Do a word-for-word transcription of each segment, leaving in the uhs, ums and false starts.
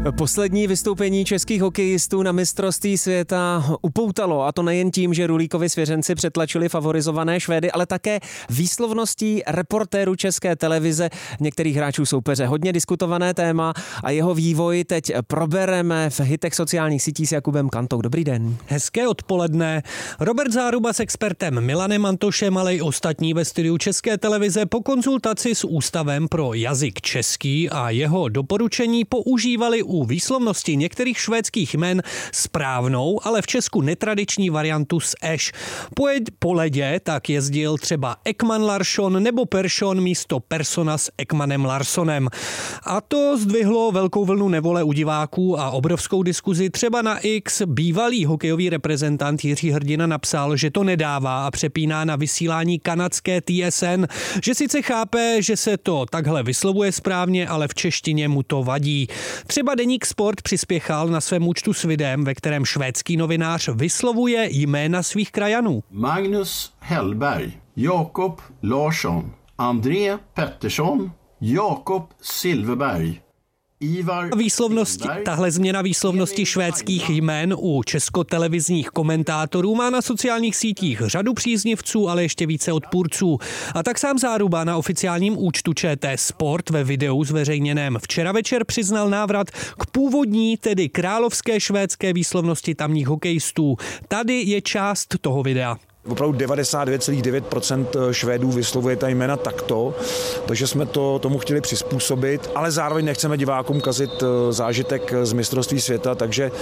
Poslední vystoupení českých hokejistů na mistrovství světa upoutalo, a to nejen tím, že Rulíkovi svěřenci přetlačili favorizované Švédy, ale také výslovností reportérů České televize některých hráčů soupeře. Hodně diskutované téma a jeho vývoj teď probereme v hitech sociálních sítí s Jakubem Kantou. Dobrý den. Hezké odpoledne. Robert Záruba s expertem Milanem Antošem, ale i ostatní ve studiu České televize po konzultaci s Ústavem pro jazyk český a jeho doporučení používali u výslovnosti některých švédských jmen správnou, ale v Česku netradiční variantu s eš. Po ledě tak jezdil třeba Ekman Larsson nebo Persson místo Persona s Ekmanem Larssonem. A to zdvihlo velkou vlnu nevole u diváků a obrovskou diskuzi. Třeba na X bývalý hokejový reprezentant Jiří Hrdina napsal, že to nedává a přepíná na vysílání kanadské T S N, že sice chápe, že se to takhle vyslovuje správně, ale v češtině mu to vadí. Třeba deník Sport přispěchal na svém účtu s videem, ve kterém švédský novinář vyslovuje jména svých krajanů. Magnus Hellberg, Jakob Larsson, André Pettersson, Jakob Silverberg. Výslovnosti, tahle změna výslovnosti švédských jmén u českotelevizních komentátorů má na sociálních sítích řadu příznivců, ale ještě více odpůrců. A tak sám Záruba na oficiálním účtu Č T Sport ve videu zveřejněném včera večer přiznal návrat k původní, tedy královské švédské výslovnosti tamních hokejistů. Tady je část toho videa. Opravdu devadesát devět celá devět procent Švédů vyslovuje ta jména takto, takže jsme to tomu chtěli přizpůsobit, ale zároveň nechceme divákům kazit zážitek z mistrovství světa, takže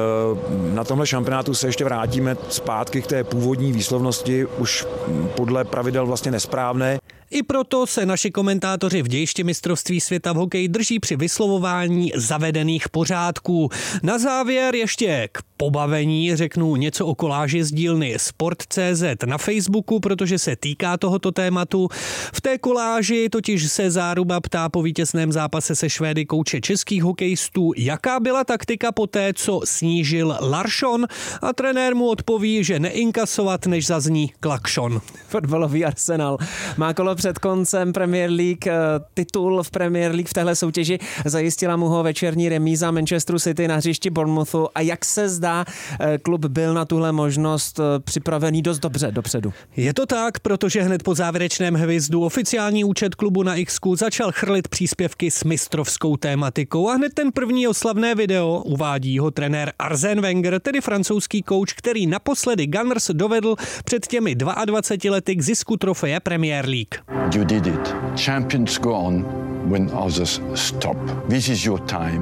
na tomhle šampionátu se ještě vrátíme zpátky k té původní výslovnosti, už podle pravidel vlastně nesprávné. I proto se naši komentátoři v dějišti mistrovství světa v hokeji drží při vyslovování zavedených pořádků. Na závěr ještě k pobavení řeknu něco o koláži z dílny Sport tečka cé zet na Facebooku, protože se týká tohoto tématu. V té koláži totiž se Záruba ptá po vítězném zápase se Švédy kouče českých hokejistů, jaká byla taktika poté, co snížil Larsson, a trenér mu odpoví, že neinkasovat, než zazní klakšon. Fotbalový Arsenal má kolo před koncem Premier League. Titul v Premier League v téhle soutěži zajistila mu ho večerní remíza Manchesteru City na hřišti Bournemouthu. A jak se zdá, klub byl na tuhle možnost připravený dost dobře dopředu. Je to tak, protože hned po závěrečném hvizdu oficiální účet klubu na X začal chrlit příspěvky s mistrovskou tématikou a hned ten první oslavné video uvádí ho trenér Arsène Wenger, tedy francouzský kouč, který naposledy Gunners dovedl před těmi dvaceti dvěma lety k zisku trofeje Premier League. You did it. Champions go on when others stop. This is your time.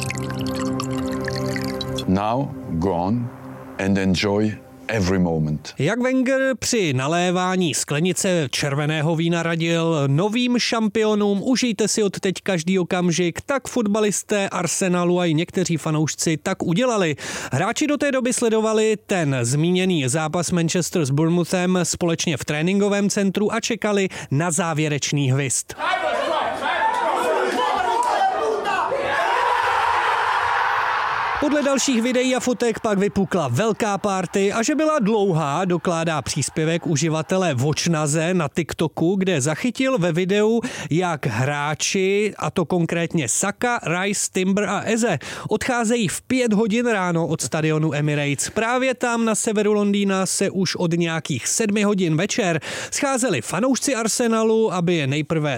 Now go on and enjoy every moment. Jak Wenger při nalévání sklenice červeného vína radil novým šampionům, užijte si od teď každý okamžik, tak fotbalisté Arsenalu a i někteří fanoušci tak udělali. Hráči do té doby sledovali ten zmíněný zápas Manchester s Bournemouthem společně v tréninkovém centru a čekali na závěrečný hvizd. Podle dalších videí a fotek pak vypukla velká party a že byla dlouhá, dokládá příspěvek uživatele Vočnaze na TikToku, kde zachytil ve videu, jak hráči, a to konkrétně Saka, Rice, Timber a Eze, odcházejí v pět hodin ráno od stadionu Emirates. Právě tam na severu Londýna se už od nějakých sedmi hodin večer scházeli fanoušci Arsenalu, aby je nejprve